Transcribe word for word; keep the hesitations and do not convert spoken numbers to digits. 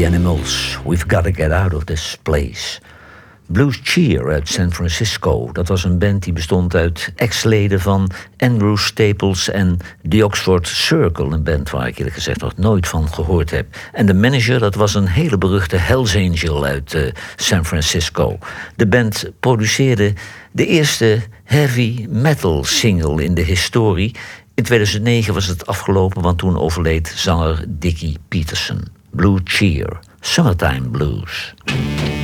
The Animals, We've Gotta Get Out of This Place. Blues Cheer uit San Francisco. Dat was een band die bestond uit ex-leden van Andrew Staples en The Oxford Circle. Een band waar ik eerlijk gezegd nog nooit van gehoord heb. En de manager, dat was een hele beruchte Hells Angel uit uh, San Francisco. De band produceerde de eerste heavy metal single in de historie. In tweeduizend negen was het afgelopen, want toen overleed zanger Dickie Peterson. Blue Cheer, Summertime Blues.